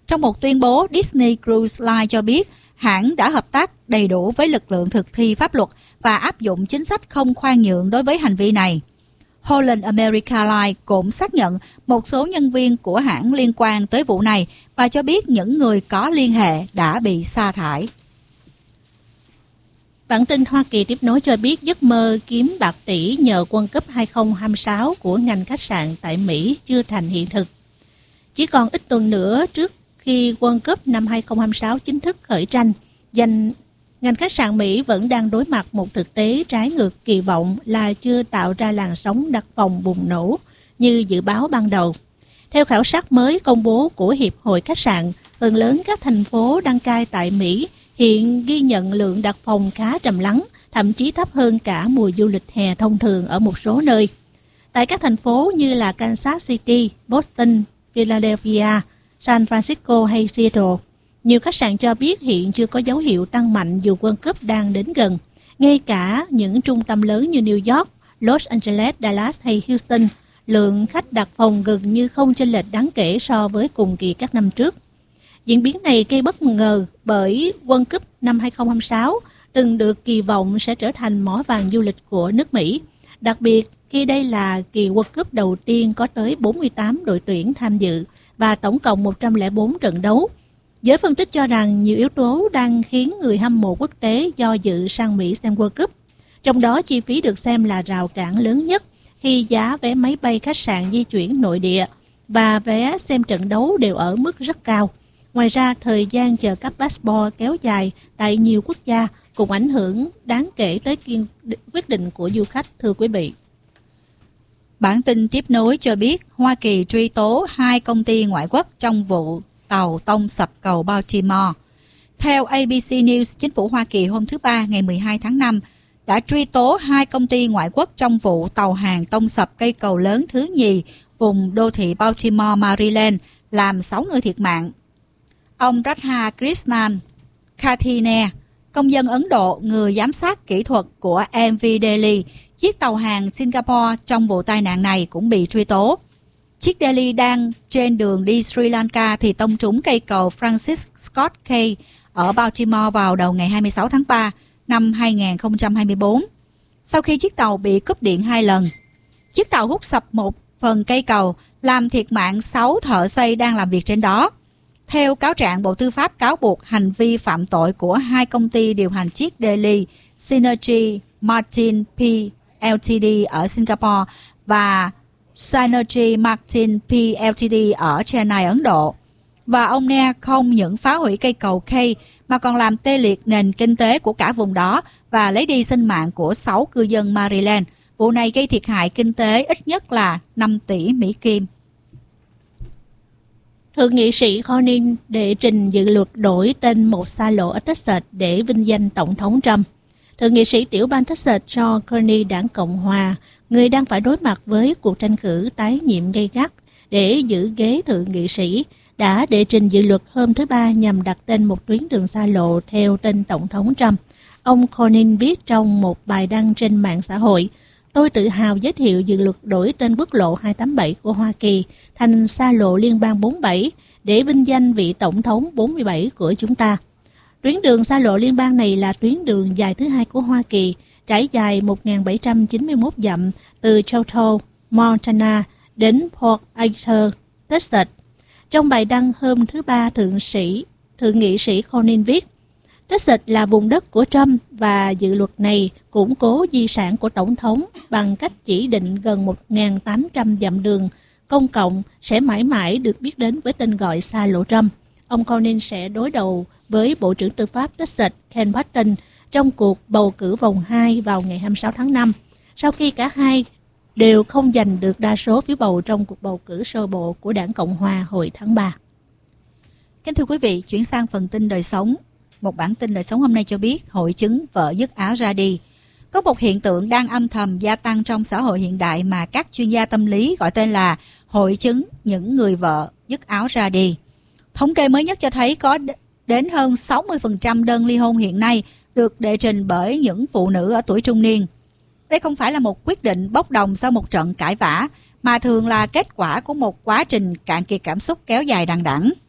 Trong một tuyên bố, Disney Cruise Line cho biết hãng đã hợp tác đầy đủ với lực lượng thực thi pháp luật và áp dụng chính sách không khoan nhượng đối với hành vi này. Holland America Line cũng xác nhận một số nhân viên của hãng liên quan tới vụ này và cho biết những người có liên hệ đã bị sa thải. Bản tin Hoa Kỳ tiếp nối cho biết giấc mơ kiếm bạc tỷ nhờ World Cup 2026 của ngành khách sạn tại Mỹ chưa thành hiện thực. Chỉ còn ít tuần nữa trước khi World Cup năm 2026 chính thức khởi tranh, ngành khách sạn Mỹ vẫn đang đối mặt một thực tế trái ngược kỳ vọng là chưa tạo ra làn sóng đặt phòng bùng nổ như dự báo ban đầu. Theo khảo sát mới công bố của Hiệp hội Khách sạn, phần lớn các thành phố đăng cai tại Mỹ hiện ghi nhận lượng đặt phòng khá trầm lắng, thậm chí thấp hơn cả mùa du lịch hè thông thường ở một số nơi. Tại các thành phố như là Kansas City, Boston, Philadelphia, San Francisco hay Seattle, nhiều khách sạn cho biết hiện chưa có dấu hiệu tăng mạnh dù World Cup đang đến gần. Ngay cả những trung tâm lớn như New York, Los Angeles, Dallas hay Houston, lượng khách đặt phòng gần như không chênh lệch đáng kể so với cùng kỳ các năm trước. Diễn biến này gây bất ngờ bởi World Cup năm 2026 từng được kỳ vọng sẽ trở thành mỏ vàng du lịch của nước Mỹ. Đặc biệt khi đây là kỳ World Cup đầu tiên có tới 48 đội tuyển tham dự và tổng cộng 104 trận đấu. Giới phân tích cho rằng nhiều yếu tố đang khiến người hâm mộ quốc tế do dự sang Mỹ xem World Cup. Trong đó chi phí được xem là rào cản lớn nhất khi giá vé máy bay khách sạn di chuyển nội địa và vé xem trận đấu đều ở mức rất cao. Ngoài ra, thời gian chờ cấp passport kéo dài tại nhiều quốc gia cũng ảnh hưởng đáng kể tới quyết định của du khách, thưa quý vị. Bản tin tiếp nối cho biết Hoa Kỳ truy tố 2 công ty ngoại quốc trong vụ tàu tông sập cầu Baltimore. Theo ABC News, chính phủ Hoa Kỳ hôm thứ Ba ngày 12 tháng 5 đã truy tố 2 công ty ngoại quốc trong vụ tàu hàng tông sập cây cầu lớn thứ nhì vùng đô thị Baltimore, Maryland, làm 6 người thiệt mạng. Ông Radha Krishnan Kathine, công dân Ấn Độ, người giám sát kỹ thuật của MV Delhi, chiếc tàu hàng Singapore trong vụ tai nạn này cũng bị truy tố. Chiếc Delhi đang trên đường đi Sri Lanka thì tông trúng cây cầu Francis Scott Key ở Baltimore vào đầu ngày 26 tháng 3 năm 2024. Sau khi chiếc tàu bị cúp điện 2 lần, chiếc tàu hút sập một phần cây cầu, làm thiệt mạng 6 thợ xây đang làm việc trên đó. Theo cáo trạng, Bộ Tư pháp cáo buộc hành vi phạm tội của 2 công ty điều hành chiếc Delhi, Synergy Martin P. Ltd. Ở Singapore và Synergy Martin P. Ltd. Ở Chennai, Ấn Độ. Và ông Ne không những phá hủy cây cầu Key mà còn làm tê liệt nền kinh tế của cả vùng đó và lấy đi sinh mạng của 6 cư dân Maryland. Vụ này gây thiệt hại kinh tế ít nhất là 5 tỷ Mỹ Kim. Thượng nghị sĩ Cornyn đệ trình dự luật đổi tên một xa lộ ở Texas để vinh danh Tổng thống Trump. Thượng nghị sĩ tiểu bang Texas John Cornyn, đảng Cộng hòa, người đang phải đối mặt với cuộc tranh cử tái nhiệm gay gắt để giữ ghế thượng nghị sĩ, đã đệ trình dự luật hôm thứ Ba nhằm đặt tên một tuyến đường xa lộ theo tên Tổng thống Trump. Ông Cornyn viết trong một bài đăng trên mạng xã hội: "Tôi tự hào giới thiệu dự luật đổi tên quốc lộ 287 của Hoa Kỳ thành xa lộ liên bang 47 để vinh danh vị Tổng thống 47 của chúng ta." Tuyến đường xa lộ liên bang này là tuyến đường dài thứ 2 của Hoa Kỳ, trải dài 1.791 dặm từ Choteau, Montana đến Port Arthur, Texas. Trong bài đăng hôm thứ Ba, thượng nghị sĩ Cornyn viết: "Texas là vùng đất của Trump và dự luật này củng cố di sản của Tổng thống bằng cách chỉ định gần 1.800 dặm đường công cộng sẽ mãi mãi được biết đến với tên gọi xa lộ Trump." Ông Cornyn sẽ đối đầu với Bộ trưởng Tư pháp Texas Ken Paxton trong cuộc bầu cử vòng 2 vào ngày 26 tháng 5, sau khi cả hai đều không giành được đa số phiếu bầu trong cuộc bầu cử sơ bộ của đảng Cộng hòa hồi tháng 3. Kính thưa quý vị, chuyển sang phần tin đời sống. Một bản tin đời sống hôm nay cho biết hội chứng vợ dứt áo ra đi. Có một hiện tượng đang âm thầm gia tăng trong xã hội hiện đại mà các chuyên gia tâm lý gọi tên là hội chứng những người vợ dứt áo ra đi. Thống kê mới nhất cho thấy có đến hơn 60% đơn ly hôn hiện nay được đệ trình bởi những phụ nữ ở tuổi trung niên. Đây không phải là một quyết định bốc đồng sau một trận cãi vã, mà thường là kết quả của một quá trình cạn kiệt cảm xúc kéo dài đằng đẵng.